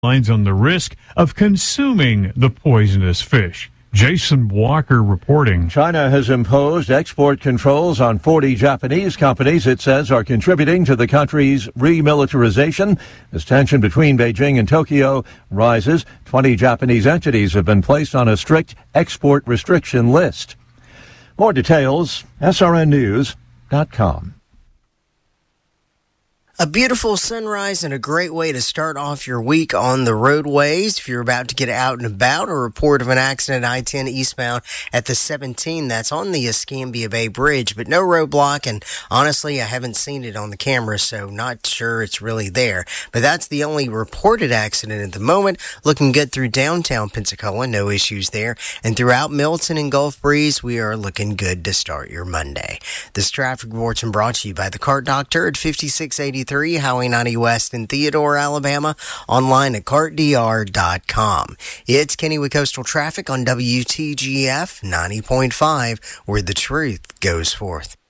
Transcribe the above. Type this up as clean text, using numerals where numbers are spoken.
Lines on the risk of consuming the poisonous fish. Jason Walker reporting. China has imposed export controls on 40 Japanese companies it says are contributing to the country's remilitarization. As tension between Beijing and Tokyo rises, 20 Japanese entities have been placed on a strict export restriction list. More details, srnnews.com. A beautiful sunrise and a great way to start off your week on the roadways. If you're about to get out and about, a report of an accident I-10 eastbound at the 17. That's on the Escambia Bay Bridge, but no roadblock. And honestly, I haven't seen it on the camera, so not sure it's really there. But that's the only reported accident at the moment. Looking good through downtown Pensacola, no issues there. And throughout Milton and Gulf Breeze, we are looking good to start your Monday. This traffic report's brought to you by the Cart Doctor at 5683 Highway 90 West in Theodore, Alabama, online at cartdr.com. It's Kenny with Coastal Traffic on WTGF 90.5, where the truth goes forth.